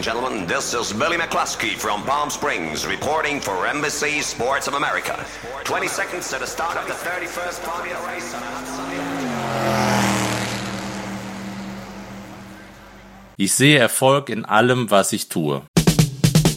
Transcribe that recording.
gentlemen, this is Billy McCluskey from Palm Springs reporting for Embassy Sports of America. 20 seconds to the start of the 31st Formula race on a hot Sunday. Ich sehe Erfolg in allem, was ich tue.